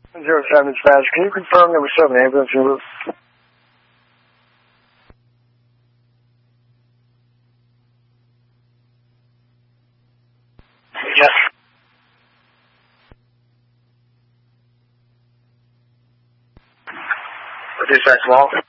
07 dispatch, can you confirm that we still have an ambulance en route? Yes. Dispatch Wall.